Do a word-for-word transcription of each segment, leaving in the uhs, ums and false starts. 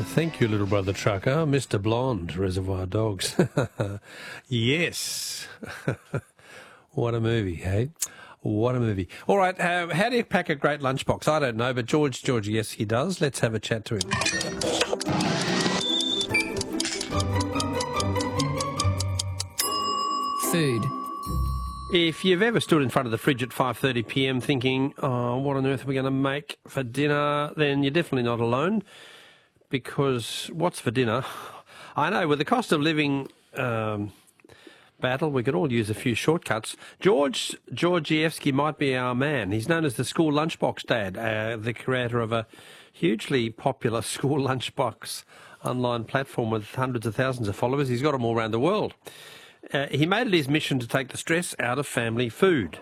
Uh, thank you, little brother trucker. Mister Blonde, Reservoir Dogs. Yes. What a movie, hey? What a movie. All right, uh, how do you pack a great lunchbox? I don't know, but George, George, yes, he does. Let's have a chat to him. Food. If you've ever stood in front of the fridge at five thirty p m thinking, oh, what on earth are we going to make for dinner, then you're definitely not alone, because what's for dinner? I know, with the cost of living um, battle, we could all use a few shortcuts. George Georgievsky might be our man. He's known as the school lunchbox dad, uh, the creator of a hugely popular school lunchbox online platform with hundreds of thousands of followers. He's got them all around the world. Uh, he made it his mission to take the stress out of family food.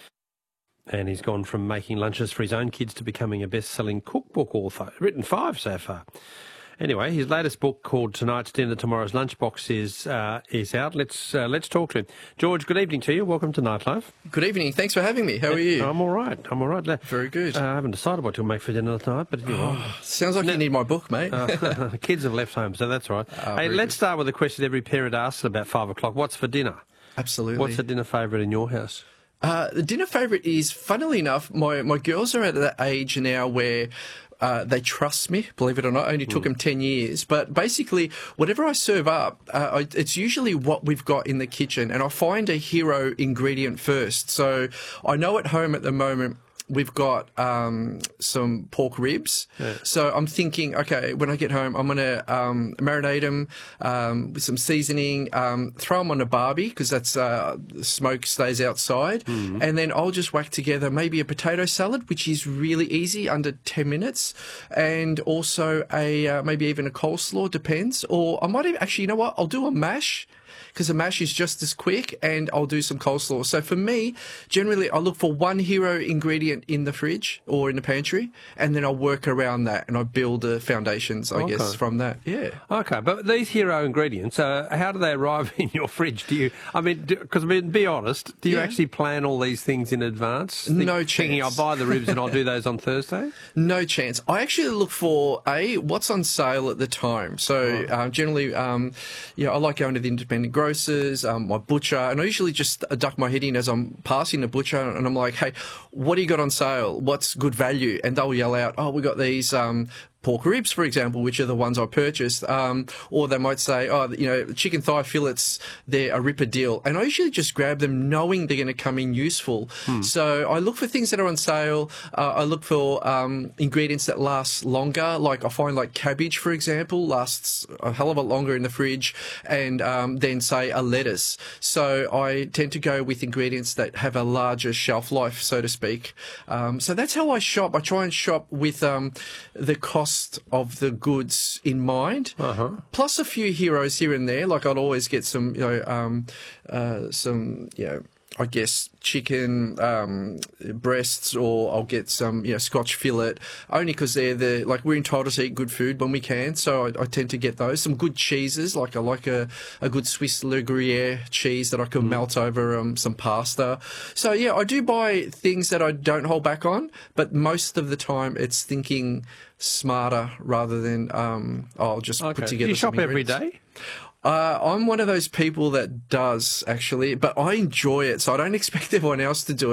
And he's gone from making lunches for his own kids to becoming a best-selling cookbook author. Written five so far. Anyway, his latest book, called Tonight's Dinner, Tomorrow's Lunchbox, is uh, is out. Let's uh, let's talk to him. George, good evening to you. Welcome to Nightlife. Good evening. Thanks for having me. How are you? I'm all right. I'm all right. Very good. Uh, I haven't decided what to make for dinner tonight, but you know. Sounds like no. you need my book, mate. uh, kids have left home, so that's all right. Oh, hey, let's good. start with a question every parent asks at about five o'clock. What's for dinner? Absolutely. What's the dinner favourite in your house? Uh, the dinner favourite is, funnily enough, my, my girls are at that age now where uh, they trust me, believe it or not. It only took mm. them ten years. But basically, whatever I serve up, uh, I, it's usually what we've got in the kitchen. And I find a hero ingredient first. So I know at home at the moment, we've got um, some pork ribs. Yeah. So I'm thinking, okay, when I get home, I'm going to um, marinate them um, with some seasoning, um, throw them on a barbie because that's uh, the smoke stays outside. Mm-hmm. And then I'll just whack together maybe a potato salad, which is really easy, under ten minutes. And also a uh, maybe even a coleslaw, depends. Or I might even, actually, you know what? I'll do a mash, because a mash is just as quick, and I'll do some coleslaw. So for me, generally, I look for one hero ingredient in the fridge or in the pantry, and then I'll work around that, and I build the foundations, I okay. guess, from that. Yeah. Okay, but these hero ingredients, uh, how do they arrive in your fridge? Do you, I mean, because I mean, be honest, do you yeah. actually plan all these things in advance? Think, no chance. Thinking I'll buy the ribs and I'll do those on Thursday? No chance. I actually look for, A, what's on sale at the time. So oh. uh, generally, um, yeah, I like going to the independent grocers. Grocers, um, my butcher, and I usually just duck my head in as I'm passing the butcher, and I'm like, hey, what do you got on sale? What's good value? And they'll yell out, oh, we got these um, pork ribs, for example, which are the ones I purchased. Um, or they might say, oh, you know, chicken thigh fillets, they're a ripper deal. And I usually just grab them knowing they're going to come in useful. Hmm. So I look for things that are on sale. Uh, I look for um, ingredients that last longer. Like I find like cabbage, for example, lasts a hell of a lot longer in the fridge, and um, then say a lettuce. So I tend to go with ingredients that have a larger shelf life, so to speak. Um, so that's how I shop. I try and shop with um, the cost of the goods in mind, uh-huh. plus a few heroes here and there. Like I'd always get some, you know, um, uh, some, you know, I guess chicken um, breasts, or I'll get some, you know, Scotch fillet, only because they're the, like, we're entitled to eat good food when we can, so I, I tend to get those. Some good cheeses, like I like a, a good Swiss Le Gruyere cheese that I can mm. melt over um, some pasta. So yeah, I do buy things that I don't hold back on, but most of the time it's thinking smarter rather than um, I'll just okay. put together. Do you shop some every day? Uh, I'm one of those people that does, actually, but I enjoy it, so I don't expect everyone else to do it.